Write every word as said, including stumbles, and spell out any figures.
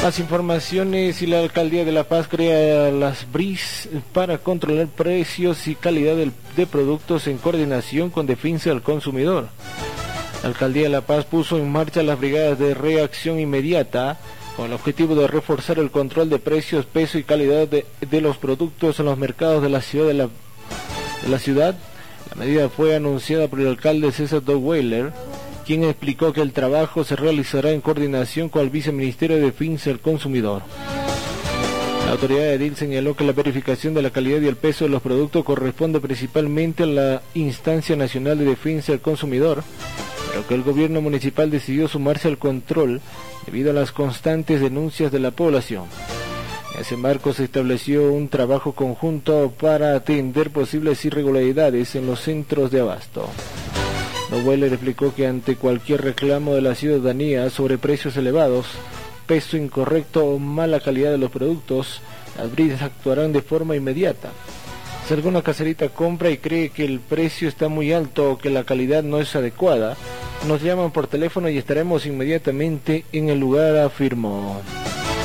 Más informaciones. Y la Alcaldía de La Paz crea las B R I S para controlar precios y calidad de, de productos en coordinación con Defensa del Consumidor. La Alcaldía de La Paz puso en marcha las brigadas de reacción inmediata con el objetivo de reforzar el control de precios, peso y calidad de, de los productos en los mercados de la ciudad de la, de la ciudad. La medida fue anunciada por el alcalde César Doweiler, quien explicó que el trabajo se realizará en coordinación con el Viceministerio de Defensa del Consumidor. La autoridad edil señaló que la verificación de la calidad y el peso de los productos corresponde principalmente a la Instancia Nacional de Defensa del Consumidor, pero que el gobierno municipal decidió sumarse al control debido a las constantes denuncias de la población. En ese marco se estableció un trabajo conjunto para atender posibles irregularidades en los centros de abasto. Doweiler explicó que ante cualquier reclamo de la ciudadanía sobre precios elevados, peso incorrecto o mala calidad de los productos, las B R I S actuarán de forma inmediata. Si alguna caserita compra y cree que el precio está muy alto o que la calidad no es adecuada, nos llaman por teléfono y estaremos inmediatamente en el lugar, afirmó.